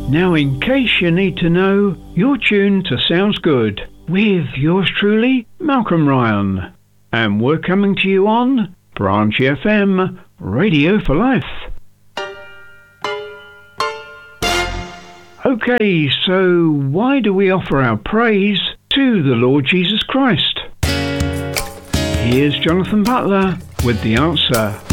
Now, in case you need to know, you're tuned to Sounds Good with yours truly, Malcolm Ryan. And we're coming to you on Branch FM, Radio for Life. Okay, so why do we offer our praise to the Lord Jesus Christ? Here's Jonathan Butler with the answer.